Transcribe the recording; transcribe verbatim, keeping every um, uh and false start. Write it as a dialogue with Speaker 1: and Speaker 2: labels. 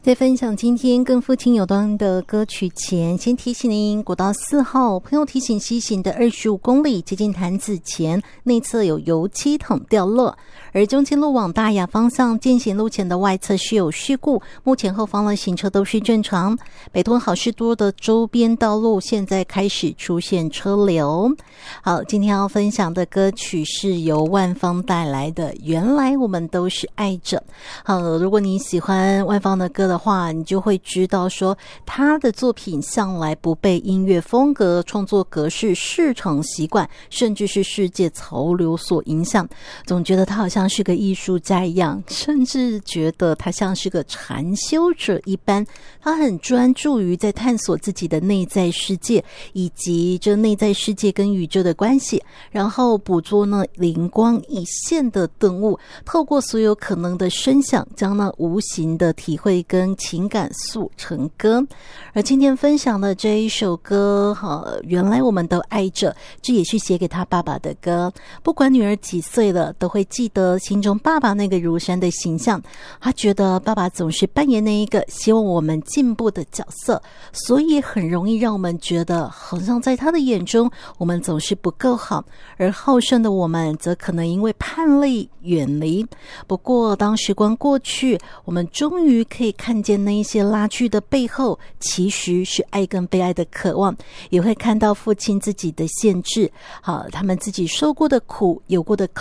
Speaker 1: 在分享今天跟父亲有关的歌曲前，先提醒您，国道四号朋友提醒西行的二十五公里接近潭子前内侧有油漆桶掉落，而中清路往大雅方向践行路前的外侧是有事故，目前后方的行车都是正常。北屯好事多的周边道路现在开始出现车流。好，今天要分享的歌曲是由万芳带来的《原来我们都是爱着》。好，如果你喜欢万芳的歌的话，你就会知道说他的作品向来不被音乐风格、创作格式、市场习惯甚至是世界潮流所影响，总觉得他好像是个艺术家一样，甚至觉得他像是个禅修者一般。他很专注于在探索自己的内在世界，以及这内在世界跟宇宙的关系，然后捕捉那灵光一现的顿悟，透过所有可能的声响，将那无形的体会跟情感塑成歌。而今天分享的这一首歌，原来我们都爱着，这也是写给他爸爸的歌。不管女儿几岁了，都会记得心中爸爸那个如山的形象。他觉得爸爸总是扮演那一个希望我们进步的角色，所以很容易让我们觉得好像在他的眼中我们总是不够好，而后生的我们则可能因为叛逆远离。不过当时光过去，我们终于可以看见那一些拉锯的背后其实是爱跟被爱的渴望，也会看到父亲自己的限制，好，他们自己受过的苦，有过的